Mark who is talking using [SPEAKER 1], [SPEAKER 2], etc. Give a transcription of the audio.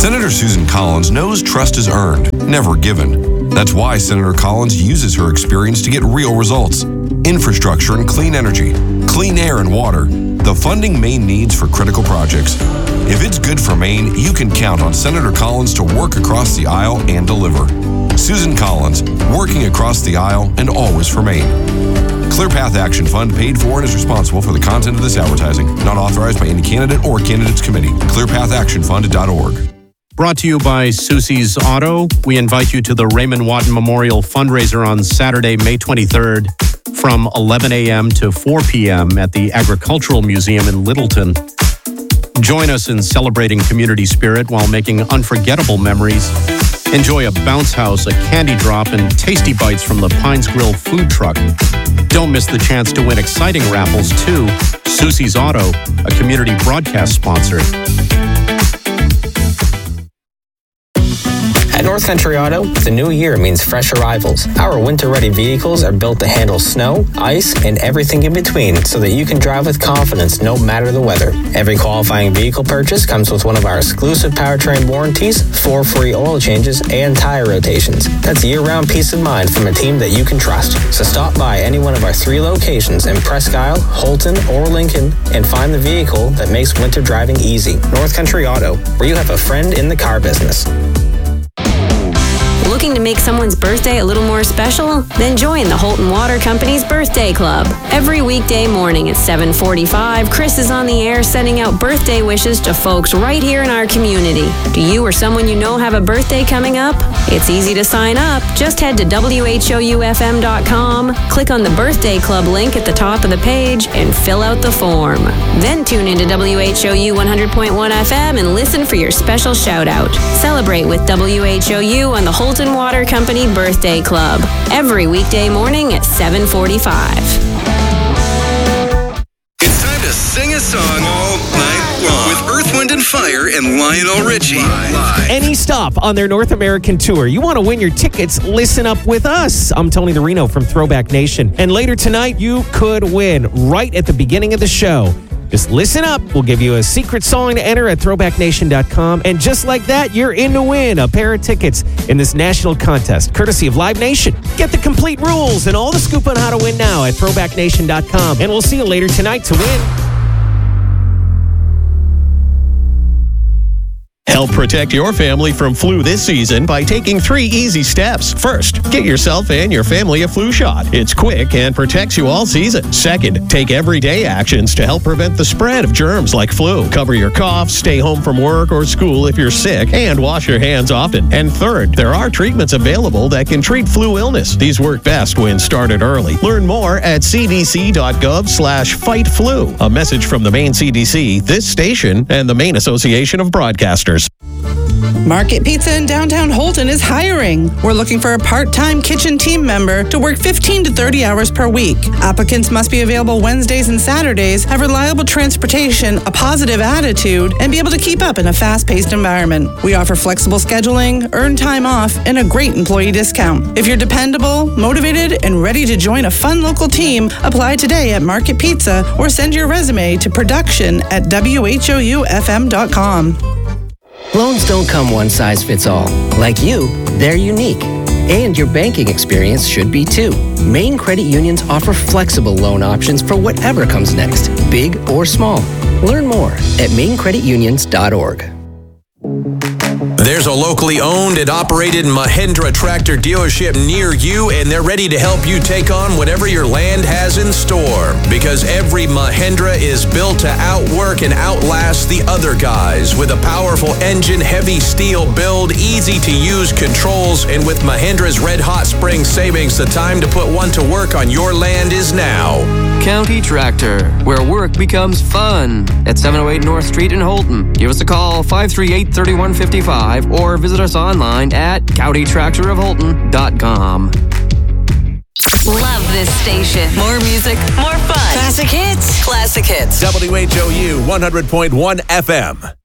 [SPEAKER 1] Senator Susan Collins knows trust is earned, never given. That's why Senator Collins uses her experience to get real results. Infrastructure and clean energy, clean air and water, the funding Maine needs for critical projects. If it's good for Maine, you can count on Senator Collins to work across the aisle and deliver. Susan Collins, working across the aisle and always for Maine. ClearPath Action Fund paid for and is responsible for the content of this advertising, not authorized by any candidate or candidates committee. ClearPathActionFund.org.
[SPEAKER 2] Brought to you by Susie's Auto. We invite you to the Raymond Watton Memorial Fundraiser on Saturday, May 23rd from 11 a.m. to 4 p.m. at the Agricultural Museum in Littleton. Join us in celebrating community spirit while making unforgettable memories. Enjoy a bounce house, a candy drop, and tasty bites from the Pines Grill food truck. Don't miss the chance to win exciting raffles, too. Susie's Auto, a community broadcast sponsor.
[SPEAKER 3] At North Country Auto, the new year means fresh arrivals. Our winter-ready vehicles are built to handle snow, ice, and everything in between so that you can drive with confidence no matter the weather. Every qualifying vehicle purchase comes with one of our exclusive powertrain warranties, 4 free oil changes, and tire rotations. That's year-round peace of mind from a team that you can trust. So stop by any one of our 3 locations in Presque Isle, Holton, or Lincoln and find the vehicle that makes winter driving easy. North Country Auto, where you have a friend in the car business.
[SPEAKER 4] Looking to make someone's birthday a little more special? Then join the Holton Water Company's Birthday Club. Every weekday morning at 7:45, Chris is on the air sending out birthday wishes to folks right here in our community. Do you or someone you know have a birthday coming up? It's easy to sign up. Just head to whoufm.com, click on the Birthday Club link at the top of the page, and fill out the form. Then tune into WHOU 100.1 FM and listen for your special shout-out. Celebrate with WHOU on the Holton Water Company Birthday Club every weekday morning at 7:45.
[SPEAKER 5] It's time to sing a song all night long with Earth, Wind & Fire and Lionel Richie. Live.
[SPEAKER 6] Any stop on their North American tour. You want to win your tickets? Listen up with us. I'm Tony the Reno from Throwback Nation. And later tonight, you could win right at the beginning of the show. Just listen up. We'll give you a secret song to enter at throwbacknation.com. And just like that, you're in to win a pair of tickets in this national contest, courtesy of Live Nation. Get the complete rules and all the scoop on how to win now at throwbacknation.com. And we'll see you later tonight to win.
[SPEAKER 7] Help protect your family from flu this season by taking 3 easy steps. First, get yourself and your family a flu shot. It's quick and protects you all season. Second, take everyday actions to help prevent the spread of germs like flu. Cover your cough, stay home from work or school if you're sick, and wash your hands often. And third, there are treatments available that can treat flu illness. These work best when started early. Learn more at cdc.gov/fightflu. A message from the Maine CDC, this station, and the Maine Association of Broadcasters.
[SPEAKER 8] Market Pizza in downtown Holton is hiring. We're looking for a part-time kitchen team member to work 15 to 30 hours per week. Applicants must be available Wednesdays and Saturdays, have reliable transportation, a positive attitude, and be able to keep up in a fast-paced environment. We offer flexible scheduling, earned time off, and a great employee discount. If you're dependable, motivated, and ready to join a fun local team, apply today at Market Pizza or send your resume to production@whoufm.com.
[SPEAKER 9] Loans don't come one size fits all. Like you, they're unique. And your banking experience should be too. Maine Credit Unions offer flexible loan options for whatever comes next, big or small. Learn more at maincreditunions.org.
[SPEAKER 10] There's a locally owned and operated Mahindra tractor dealership near you, and they're ready to help you take on whatever your land has in store. Because every Mahindra is built to outwork and outlast the other guys. With a powerful engine, heavy steel build, easy-to-use controls, and with Mahindra's red-hot spring savings, the time to put one to work on your land is now.
[SPEAKER 11] County Tractor, where work becomes fun. At 708 North Street in Holton. Give us a call, 538-3155, or visit us online at countytractorofholton.com.
[SPEAKER 4] Love this station. More music, more fun.
[SPEAKER 12] Classic hits.
[SPEAKER 4] Classic hits.
[SPEAKER 10] WHOU 100.1 FM.